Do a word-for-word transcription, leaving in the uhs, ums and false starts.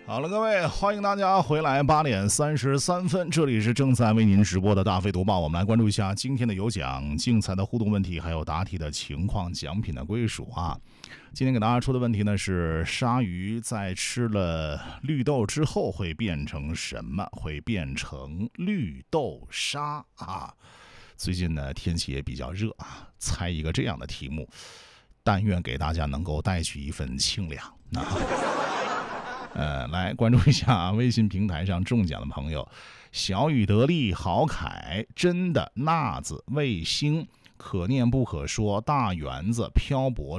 好了，各位，欢迎大家回来，八点三十三分，这里是正在为您直播的大飞读报。我们来关注一下今天的有奖竞猜的互动问题，还有答题的情况、奖品的归属啊。今天给大家出的问题呢是：鲨鱼在吃了绿豆之后会变成什么？会变成绿豆沙啊。最近呢天气也比较热啊，猜一个这样的题目，但愿给大家能够带去一份清凉啊。呃，来关注一下微信平台上中奖的朋友：小雨得力、郝凯、真的、纳子、卫星、可念不可说、大园子、漂泊、